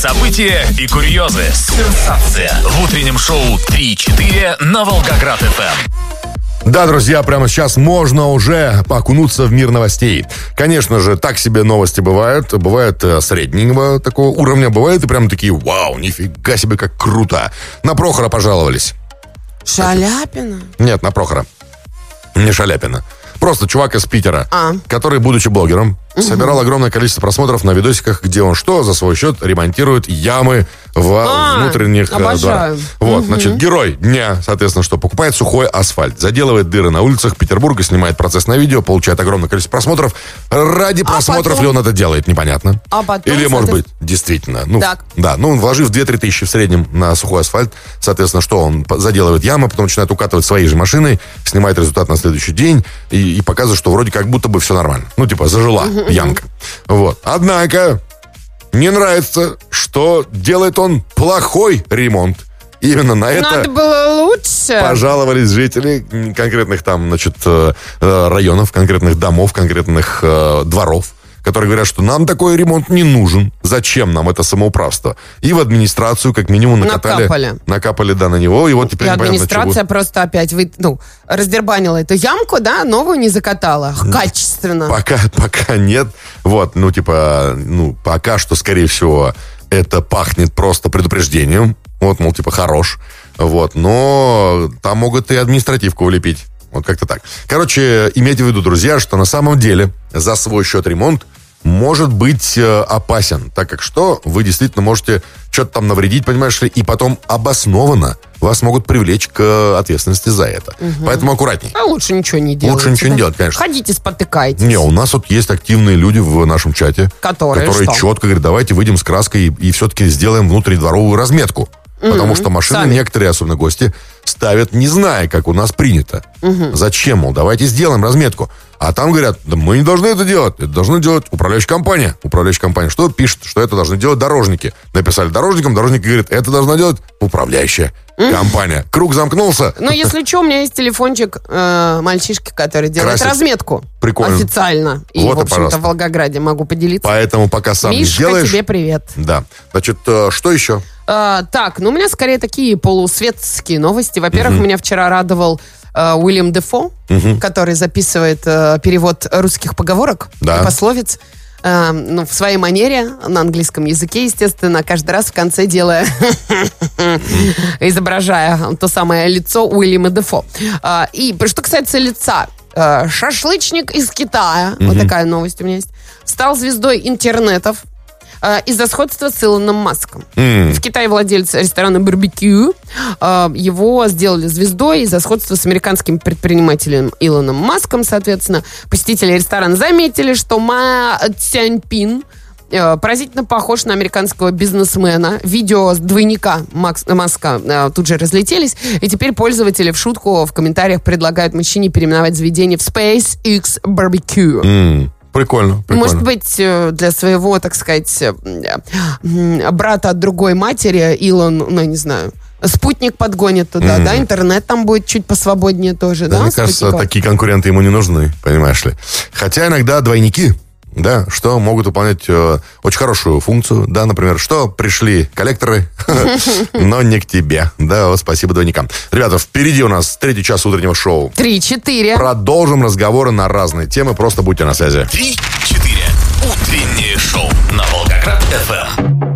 События и курьезы. Сенсация. В утреннем шоу 3-4 на Волгоград-ФМ. Да, друзья, прямо сейчас можно уже окунуться в мир новостей. Конечно же, так себе новости бывают. Бывают среднего такого уровня, бывают и прям такие: вау, нифига себе, как круто. На Прохора пожаловались. Шаляпина? Нет, на Прохора. Не Шаляпина. Просто чувак из Питера, который, будучи блогером, собирал огромное количество просмотров на видосиках, где он за свой счет ремонтирует ямы в внутренних дворах. Вот, значит, герой дня, соответственно, что покупает сухой асфальт, заделывает дыры на улицах Петербурга, снимает процесс на видео, получает огромное количество просмотров. Ради просмотров ли он это делает, непонятно. Или, может быть, действительно. Вложив 2-3 тысячи в среднем на сухой асфальт, соответственно, что он заделывает ямы, потом начинает укатывать своей же машиной, снимает результат на следующий день и показывает, что вроде как будто бы все нормально. Зажила ямка. Вот. Однако не нравится, что делает он плохой ремонт. Именно на это надо было лучше. Пожаловались жители конкретных районов, конкретных домов, конкретных дворов, которые говорят, что нам такой ремонт не нужен. Зачем нам это самоуправство? И в администрацию как минимум накапали на него. И вот теперь администрация просто опять раздербанила эту ямку, новую не закатала. Качественно. Пока нет. Вот, пока что, скорее всего, это пахнет просто предупреждением. Вот, хорош. Вот, но там могут и административку улепить. Вот как-то так. Короче, имейте в виду, друзья, что на самом деле за свой счет ремонт может быть опасен, так как вы действительно можете что-то там навредить, понимаешь ли, и потом обоснованно вас могут привлечь к ответственности за это. Поэтому аккуратней. А лучше ничего не делать. Лучше ничего не делать, конечно. Ходите, спотыкайтесь. Не, у нас есть активные люди в нашем чате, которые четко говорят: давайте выйдем с краской и все-таки сделаем внутридворовую разметку. Потому что машины некоторые, особенно гости, ставят, не зная, как у нас принято. Зачем, мол, давайте сделаем разметку. А там говорят: да мы не должны это делать. Это должна делать управляющая компания. Управляющая компания что пишет? Что это должны делать дорожники. Написали дорожникам, дорожники говорят: это должна делать управляющая компания. Круг замкнулся. Если что, у меня есть телефончик мальчишки, который делает разметку. Прикольно. Официально. И, в общем-то, в Волгограде могу поделиться. Поэтому пока сам не сделаешь... Мишка, тебе привет. Да. Значит, что еще? У меня скорее такие полусветские новости. Во-первых, меня вчера радовал Уильям Дефо, который записывает перевод русских поговорок и пословиц. В своей манере, на английском языке, естественно, каждый раз в конце делая, изображая то самое лицо Уильяма Дефо. И что касается лица, шашлычник из Китая, вот такая новость у меня есть, стал звездой интернетов из-за сходства с Илоном Маском. В Китае владелец ресторана «Барбекю», его сделали звездой из-за сходства с американским предпринимателем Илоном Маском, соответственно. Посетители ресторана заметили, что Ма Цзяньпин поразительно похож на американского бизнесмена. Видео с двойника Маска тут же разлетелись, и теперь пользователи в шутку в комментариях предлагают мужчине переименовать заведение в SpaceX Barbecue. Прикольно. Может быть, для своего, так сказать, брата от другой матери Илон, не знаю, спутник подгонит туда, интернет там будет чуть посвободнее тоже, Мне кажется, такие конкуренты ему не нужны, понимаешь ли. Хотя иногда двойники, что могут выполнять очень хорошую функцию, например, что пришли коллекторы, но не к тебе. Спасибо двойникам. Ребята, впереди у нас 3-й час утреннего шоу. 3-4. Продолжим разговоры на разные темы, просто будьте на связи. 3-4. Утреннее шоу на Волгоград-ФМ.